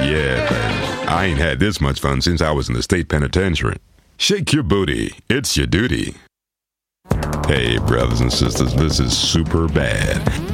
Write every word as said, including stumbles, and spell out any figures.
Yeah, baby. I ain't had this much fun since I was in the state penitentiary. Shake your booty. It's your duty. Hey, brothers and sisters, this is Super Bad.